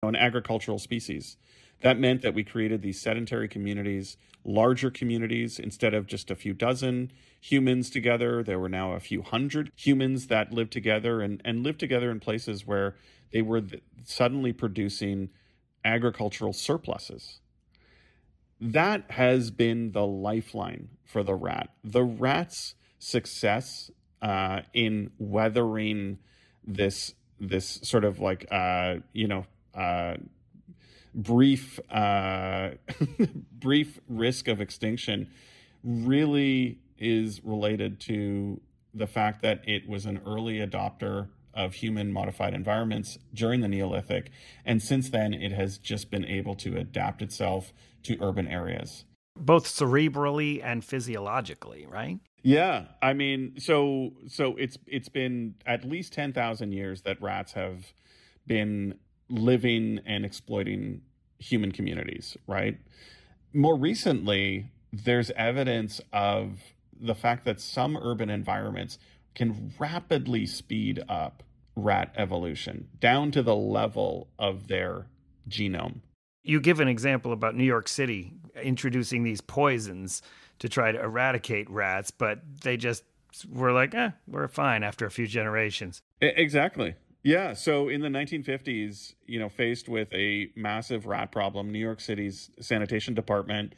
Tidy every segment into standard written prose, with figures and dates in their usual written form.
an agricultural species. That meant that we created these sedentary communities, larger communities. Instead of just a few dozen humans together, there were now a few hundred humans that lived together and lived together in places where they were suddenly producing agricultural surpluses. That has been the lifeline for the rat. The rat's success in weathering this sort of like brief brief risk of extinction really is related to the fact that it was an early adopter of human modified environments during the Neolithic, and since then it has just been able to adapt itself to urban areas, both cerebrally and physiologically, right? Yeah, I mean, so it's been at least 10,000 years that rats have been living and exploiting human communities, right? More recently, there's evidence of the fact that some urban environments can rapidly speed up rat evolution down to the level of their genome. You give an example about New York City introducing these poisons to try to eradicate rats, but they just were like, we're fine after a few generations. Exactly. Yeah. So in the 1950s, faced with a massive rat problem, New York City's sanitation department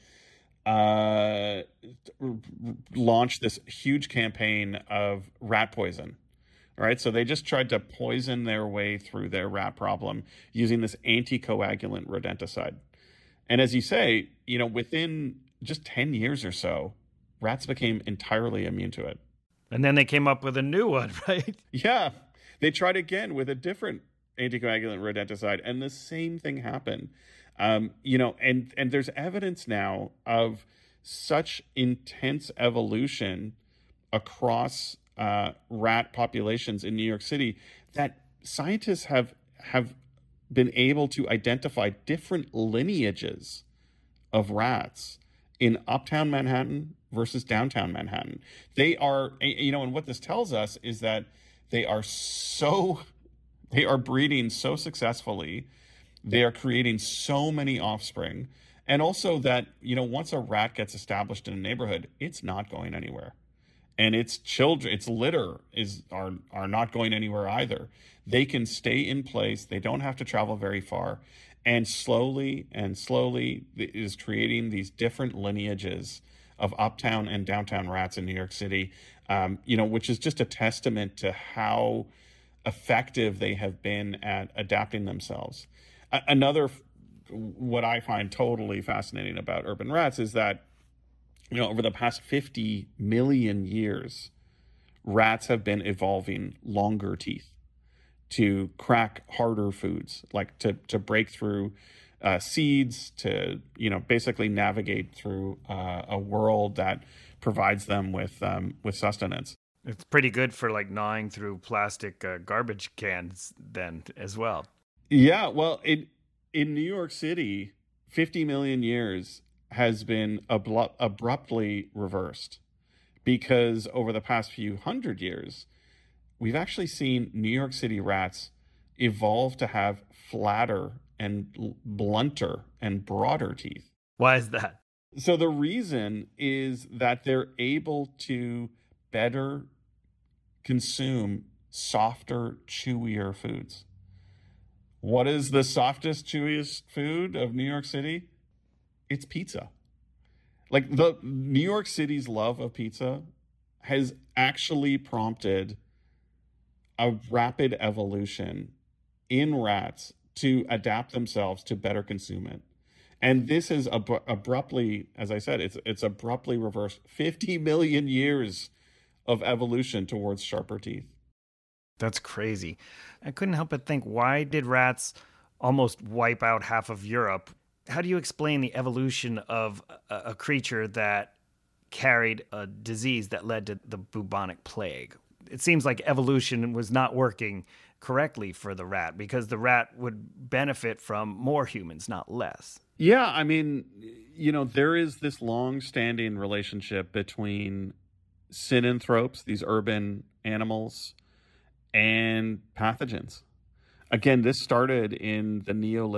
launched this huge campaign of rat poison. All right. So they just tried to poison their way through their rat problem using this anticoagulant rodenticide. And as you say, within just 10 years or so, rats became entirely immune to it. And then they came up with a new one, right? Yeah. They tried again with a different anticoagulant rodenticide, and the same thing happened. And there's evidence now of such intense evolution across rat populations in New York City that scientists have been able to identify different lineages of rats in uptown Manhattan versus downtown Manhattan. They are, and what this tells us is that they are breeding so successfully, they are creating so many offspring, and also that, once a rat gets established in a neighborhood, it's not going anywhere. And its children, its litter are not going anywhere either. They can stay in place. They don't have to travel very far. And slowly it is creating these different lineages of uptown and downtown rats in New York City, which is just a testament to how effective they have been at adapting themselves. Another, what I find totally fascinating about urban rats is that, over the past 50 million years, rats have been evolving longer teeth to crack harder foods, like to break through seeds, to basically navigate through a world that provides them with sustenance. It's pretty good for like gnawing through plastic garbage cans then as well. Yeah, well, in New York City, 50 million years has been abruptly reversed, because over the past few hundred years, we've actually seen New York City rats evolve to have flatter and blunter and broader teeth. Why is that? So the reason is that they're able to better consume softer, chewier foods. What is the softest, chewiest food of New York City? It's pizza. Like, the New York City's love of pizza has actually prompted a rapid evolution in rats to adapt themselves to better consume it. And this is abruptly, as I said, it's abruptly reversed 50 million years of evolution towards sharper teeth. That's crazy. I couldn't help but think, why did rats almost wipe out half of Europe? How do you explain the evolution of a creature that carried a disease that led to the bubonic plague? It seems like evolution was not working correctly for the rat, because the rat would benefit from more humans, not less. Yeah, I mean, there is this long-standing relationship between synanthropes, these urban animals, and pathogens. Again, this started in the Neolithic